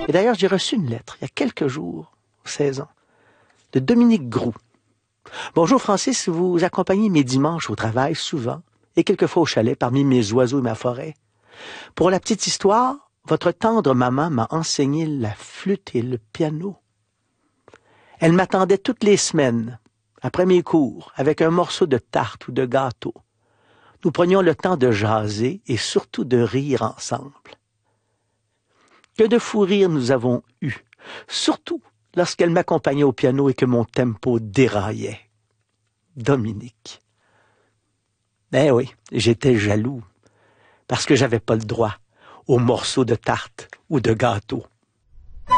Et d'ailleurs, j'ai reçu une lettre, il y a quelques jours, 16 ans, de Dominique Groux. Bonjour Francis, vous accompagnez mes dimanches au travail souvent, et quelquefois au chalet parmi mes oiseaux et ma forêt. Pour la petite histoire, votre tendre maman m'a enseigné la flûte et le piano. Elle m'attendait toutes les semaines, après mes cours, avec un morceau de tarte ou de gâteau. Nous prenions le temps de jaser et surtout de rire ensemble. Que de fous rires nous avons eus, surtout lorsqu'elle m'accompagnait au piano et que mon tempo déraillait. Dominique. Eh oui, j'étais jaloux, parce que j'avais pas le droit aux morceaux de tarte ou de gâteau.